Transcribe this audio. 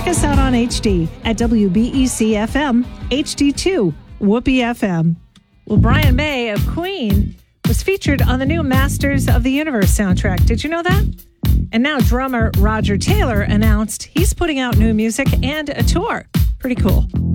check us out on HD at WBEC FM, HD2, Whoopee FM. Well, Brian May of Queen was featured on the new Masters of the Universe soundtrack. Did you know that? And now drummer Roger Taylor announced he's putting out new music and a tour. Pretty cool.